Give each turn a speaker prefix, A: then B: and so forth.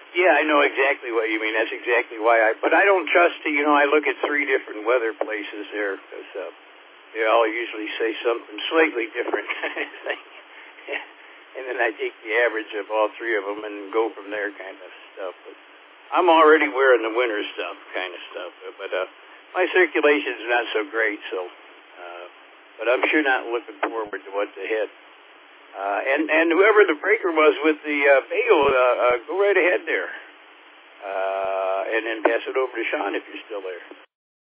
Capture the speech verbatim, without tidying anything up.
A: Yeah, I know exactly what you mean. That's exactly why I, but I don't trust it. You know, I look at three different weather places there because uh, they all usually say something slightly different. And then I take the average of all three of them and go from there kind of stuff. But I'm already wearing the winter stuff kind of stuff. But uh, my circulation's not so great, so, uh, but I'm sure not looking forward to what's ahead. Uh, and, and whoever the breaker was with the uh, bagel, uh, uh, go right ahead there. Uh, and then pass it over to Sean if you're still there.